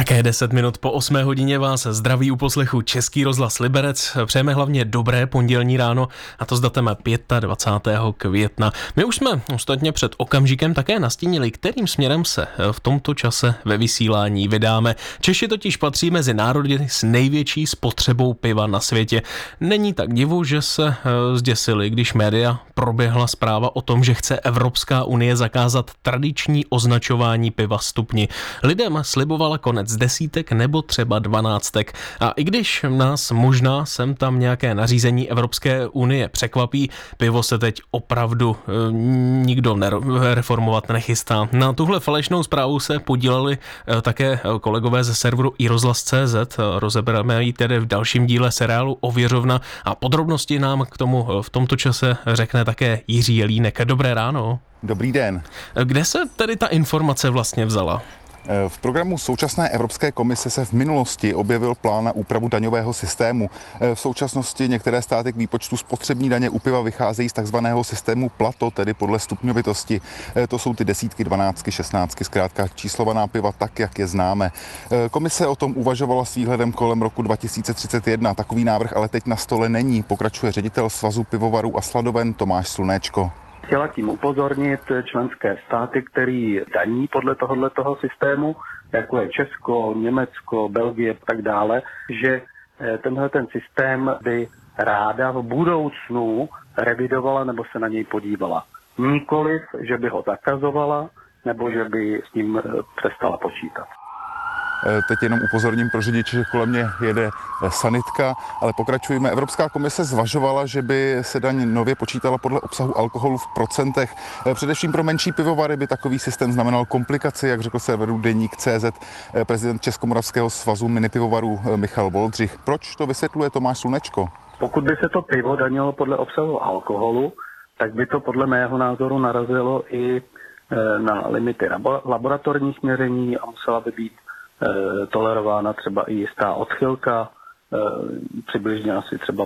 Také 10 minut po 8 hodině vás zdraví u poslechu Český rozhlas Liberec. Přejeme hlavně dobré pondělní ráno, a to s datem 25. května. My už jsme ostatně před okamžikem také nastínili, kterým směrem se v tomto čase ve vysílání vydáme. Češi totiž patří mezi národy s největší spotřebou piva na světě. Není tak divu, že se zděsili, když média proběhla zpráva o tom, že chce Evropská unie zakázat tradiční označování piva stupni. Lidem slibovala konec desítek nebo třeba 12. A i když nás možná sem tam nějaké nařízení Evropské unie překvapí, pivo se teď opravdu nikdo reformovat nechystá. Na tuhle falešnou zprávu se podíleli také kolegové ze serveru iRozhlas.cz. Rozebereme ji tedy v dalším díle seriálu Ověřovna a podrobnosti nám k tomu v tomto čase řekne také Jiří Jelínek. Dobré ráno. Dobrý den. Kde se tedy ta informace vlastně vzala? V programu současné Evropské komise se v minulosti objevil plán na úpravu daňového systému. V současnosti některé státy k výpočtu spotřební daně u piva vycházejí z takzvaného systému Plato, tedy podle stupňovitosti. To jsou ty desítky, 12, 16, zkrátka číslovaná piva tak, jak je známe. Komise o tom uvažovala s výhledem kolem roku 2031. Takový návrh ale teď na stole není, pokračuje ředitel Svazu pivovarů a sladoven Tomáš Slunéčko. Chtěla tím upozornit členské státy, který daní podle tohoto systému, jako je Česko, Německo, Belgie a tak dále, že ten systém by ráda v budoucnu revidovala nebo se na něj podívala. Nikoliv, že by ho zakazovala nebo že by s ním přestala počítat. Teď jenom upozorním pro řidiče, že kolem mě jede sanitka, ale pokračujeme. Evropská komise zvažovala, že by se daň nově počítala podle obsahu alkoholu v procentech. Především pro menší pivovary by takový systém znamenal komplikaci, jak řekl serveru Deník.cz prezident Českomoravského svazu minipivovarů Michal Voldřich. Proč to vysvětluje Tomáš Slunečko? Pokud by se to pivo danilo podle obsahu alkoholu, tak by to podle mého názoru narazilo i na limity laboratorních měření a musela by být tolerována třeba i jistá odchylka, přibližně asi třeba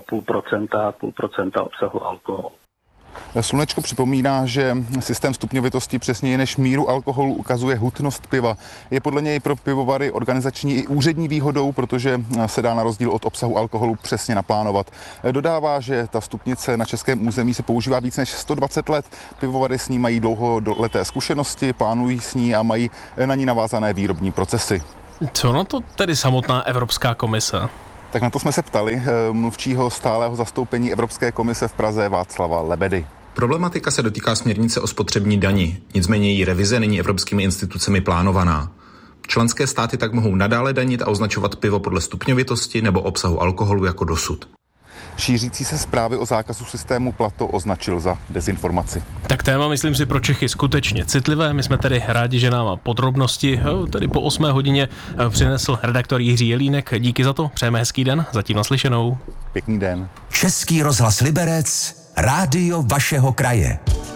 0,5% obsahu alkoholu. Slunečko připomíná, že systém stupňovitosti přesněji než míru alkoholu ukazuje hutnost piva. Je podle něj pro pivovary organizační i úřední výhodou, protože se dá na rozdíl od obsahu alkoholu přesně naplánovat. Dodává, že ta stupnice na českém území se používá víc než 120 let. Pivovary s ní mají dlouholeté zkušenosti, plánují s ní a mají na ní navázané výrobní procesy. Co na to tedy samotná Evropská komise? Tak na to jsme se ptali mluvčího stálého zastoupení Evropské komise v Praze Václava Lebedy. Problematika se dotýká směrnice o spotřební dani, nicméně její revize není evropskými institucemi plánovaná. Členské státy tak mohou nadále danit a označovat pivo podle stupňovitosti nebo obsahu alkoholu jako dosud. Šířící se zprávy o zákazu systému Plato označil za dezinformaci. Tak téma, myslím si, pro Čechy skutečně citlivé. My jsme tedy rádi, že nám podrobnosti tedy po 8 hodině přinesl redaktor Jiří Jelínek. Díky za to, přejeme hezký den, zatím naslyšenou. Pěkný den. Český rozhlas Liberec, rádio vašeho kraje.